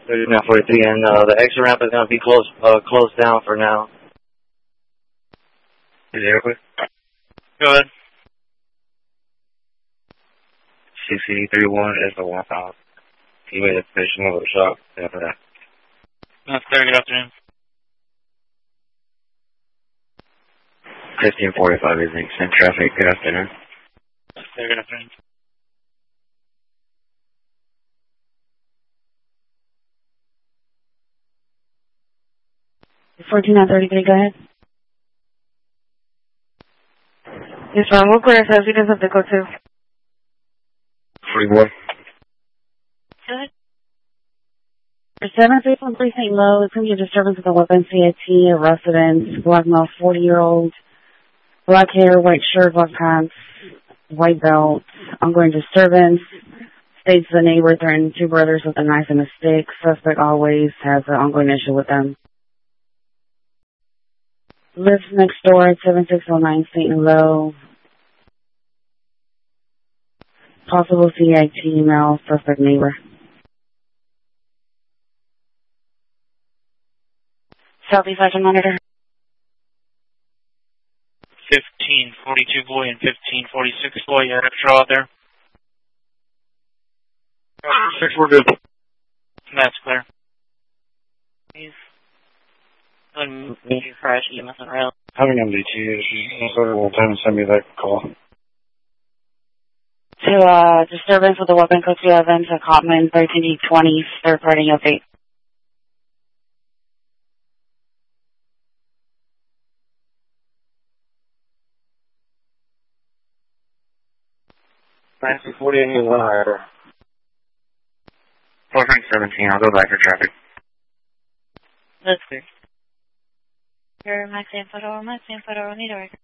Now 43, and the exit ramp is going to be closed down for now. Is it airport? Go ahead. CC31 is the one out. He made a position of the shop after that. That's fair. Good afternoon. 1545 is in traffic. Good afternoon. That's fair. Good afternoon. $14.33, go ahead. Yes, ma'am. We'll clear ourselves. You guys have to go too. 41. Go ahead. For 731 Precinct Low, it's going to be a disturbance of the weapon CIT, a resident, black male, 40-year-old, black hair, white shirt, black pants, white belt, ongoing disturbance. States the neighbor threatened two brothers with a knife and a stick. Suspect always has an ongoing issue with them. Lives next door at 7609 St. Low. Possible CIT email, suspect neighbor. Southeast Action Monitor. 1542 boy and 1546 boy. You had a draw out there. 6, we're good. That's clear. Fresh, you mustn't rail. Having MDT issues. Will time to send me that call. To disturbance with the weapon code 211 to Cotman 13D20, third party update. Nancy 40 and 1 higher. 417, I'll go back for traffic. That's clear. Your Max Info, New York.